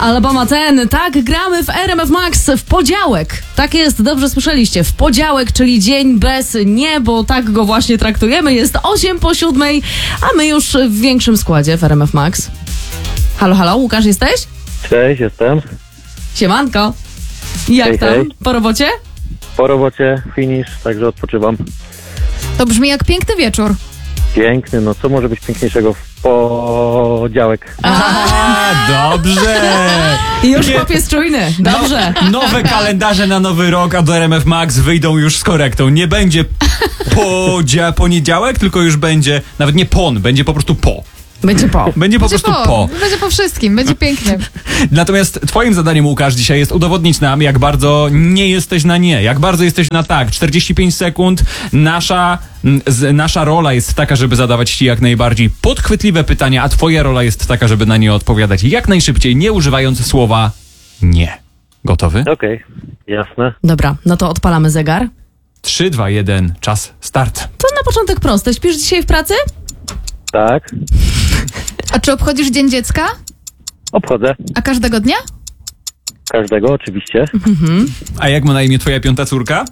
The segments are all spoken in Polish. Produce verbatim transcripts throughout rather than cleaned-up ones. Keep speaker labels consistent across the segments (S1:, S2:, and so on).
S1: Alabama ten, tak gramy w R M F Max w podziałek. Tak jest, dobrze słyszeliście, w podziałek, czyli dzień bez nie, bo tak go właśnie traktujemy. Jest osiem po siódmej, a my już w większym składzie w R M F Max. Halo, halo, Łukasz, jesteś?
S2: Cześć, jestem.
S1: Siemanko. Jak
S2: Hej,
S1: tam?
S2: hej.
S1: Po robocie?
S2: Po robocie, finish, także odpoczywam.
S3: To brzmi jak piękny wieczór.
S2: Piękny, no co może być piękniejszego w podziałek?
S4: A, dobrze!
S1: Już
S4: Nie.
S1: chłop jest czujny. Dobrze.
S4: No, nowe kalendarze na nowy rok, a do R M F Max wyjdą już z korektą. Nie będzie podzia- poniedziałek, tylko już będzie, nawet nie pon, będzie po prostu po.
S1: Będzie po.
S4: Będzie po
S3: Będzie
S4: prostu
S3: po,
S4: po.
S3: będzie po wszystkim, będzie pięknie.
S4: Natomiast twoim zadaniem, Łukasz, dzisiaj jest udowodnić nam, jak bardzo nie jesteś na nie, jak bardzo jesteś na tak. czterdzieści pięć sekund. Nasza, m, z, nasza rola jest taka, żeby zadawać ci jak najbardziej podchwytliwe pytania, a twoja rola jest taka, żeby na nie odpowiadać jak najszybciej, nie używając słowa nie. Gotowy?
S2: Okej, jasne.
S1: Dobra, no to odpalamy zegar.
S4: trzy, dwa, jeden, czas, start.
S1: To na początek proste. Śpisz dzisiaj w pracy?
S2: Tak,
S3: A czy obchodzisz Dzień Dziecka?
S2: obchodzę.
S3: A każdego dnia?
S2: Każdego, oczywiście.
S4: A jak ma na imię twoja piąta córka?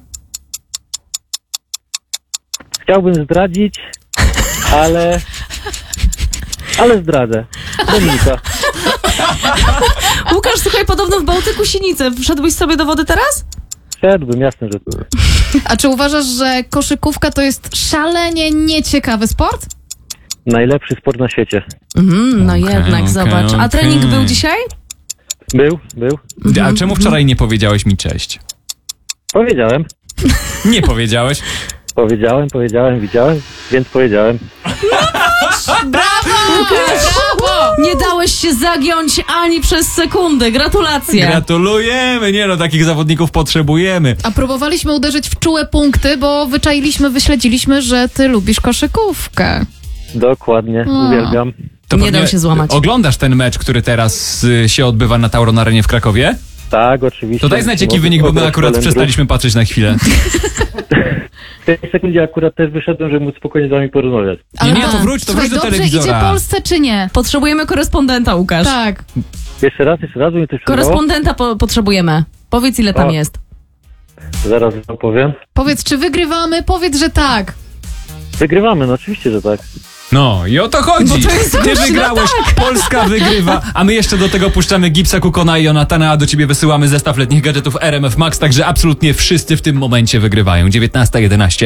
S2: Chciałbym zdradzić, ale... Ale zdradzę. Dominika.
S1: Łukasz, słuchaj, podobno w Bałtyku sinice. Wszedłbyś sobie do wody teraz?
S2: Wszedłbym, jasne, że...
S3: A czy uważasz, że koszykówka to jest szalenie nieciekawy sport?
S2: Najlepszy sport na świecie.
S1: Mhm, no
S4: Okej,
S1: jednak,
S4: okej,
S1: zobacz. A trening
S4: okej.
S1: był dzisiaj?
S2: Był, był.
S4: A czemu wczoraj nie powiedziałeś mi cześć?
S2: Powiedziałem.
S4: Nie powiedziałeś.
S2: Powiedziałem, powiedziałem, widziałem, więc powiedziałem.
S3: Brawo!
S1: Nie dałeś się zagiąć ani przez sekundę. Gratulacje.
S4: Gratulujemy! Nie no, takich zawodników potrzebujemy.
S3: A próbowaliśmy uderzyć w czułe punkty, bo wyczailiśmy, wyśledziliśmy, że ty lubisz koszykówkę.
S2: Dokładnie,
S3: A.
S2: uwielbiam.
S4: To
S1: Nie
S4: pewnie
S1: dał się złamać.
S4: Oglądasz ten mecz, który teraz y, się odbywa na Tauron Arenie w Krakowie?
S2: Tak, oczywiście.
S4: To daj znać jaki
S2: Od-
S4: wynik, bo
S2: od
S4: my akurat
S2: kalendru.
S4: przestaliśmy patrzeć na chwilę.
S2: W tej sekundzie akurat też wyszedłem, żeby móc spokojnie z wami porozmawiać.
S4: Nie, nie, to wróć, to
S3: Słuchaj,
S4: wróć do
S3: dobrze
S4: telewizora.
S3: idzie Polsce czy nie?
S1: Potrzebujemy korespondenta, Łukasz.
S3: Tak.
S2: Jeszcze raz, jeszcze raz, mi coś przerwało?
S1: Korespondenta po- potrzebujemy. Powiedz, ile tam
S2: O.
S1: jest.
S2: Zaraz wam powiem.
S3: Powiedz, czy wygrywamy? Powiedz, że tak.
S2: Wygrywamy, no oczywiście, że tak.
S4: No i o to chodzi.
S1: Bo to jest
S4: Ty
S1: już- no
S4: wygrałeś, Polska wygrywa, a my jeszcze do tego puszczamy Gipsa, Kukona i Jonatana, a do ciebie wysyłamy zestaw letnich gadżetów R M F Max, także absolutnie wszyscy w tym momencie wygrywają. dziewiętnasta jedenaście.